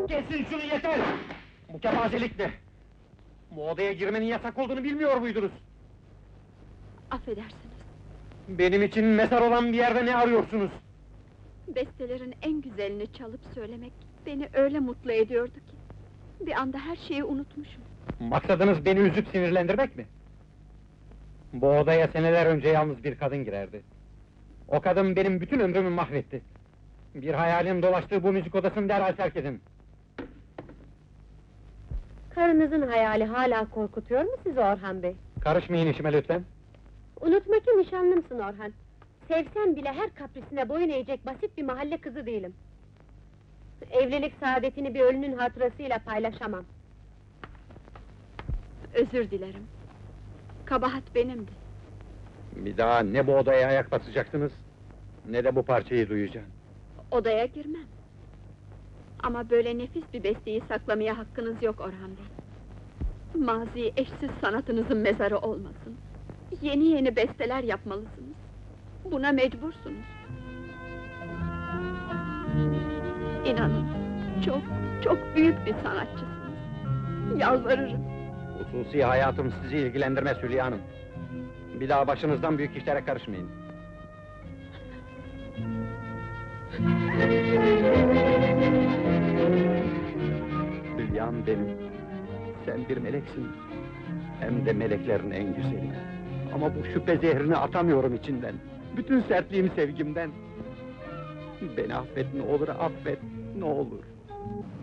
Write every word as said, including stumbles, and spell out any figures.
Kesin şunu, yeter! Bu kepazelik ne? Bu odaya girmenin yasak olduğunu bilmiyor muydunuz? Affedersiniz. Benim için mezar olan bir yerde ne arıyorsunuz? Bestelerin en güzelini çalıp söylemek beni öyle mutlu ediyordu ki bir anda her şeyi unutmuşum. Maksadınız beni üzüp sinirlendirmek mi? Bu odaya seneler önce yalnız bir kadın girerdi. O kadın benim bütün ömrümü mahvetti. Bir hayalin dolaştığı bu müzik odasını derhal terk edin. Karınızın hayali hala korkutuyor mu sizi Orhan Bey? Karışmayın işime lütfen. Unutma ki nişanlımsın Orhan. Sevsem bile her kaprisine boyun eğecek basit bir mahalle kızı değilim. Evlilik saadetini bir ölünün hatırasıyla paylaşamam. Özür dilerim. Kabahat benimdi. Bir daha ne bu odaya ayak basacaksınız, ne de bu parçayı duyacağım. Odaya girmem. Ama böyle nefis bir besteyi saklamaya hakkınız yok Orhan Bey. Mazi eşsiz sanatınızın mezarı olmasın. Yeni yeni besteler yapmalısınız. Buna mecbursunuz. İnanın, çok, çok büyük bir sanatçısınız. Yalvarırım. Hususi hayatım sizi ilgilendirmez Hülya Hanım. Bir daha başınızdan büyük işlere karışmayın. Hülya'm benim, sen bir meleksin. Hem de meleklerin en güzeli. Ama bu şüphe zehrini atamıyorum içinden. Bütün sertliğim sevgimden. Beni affet, ne olur affet, ne olur.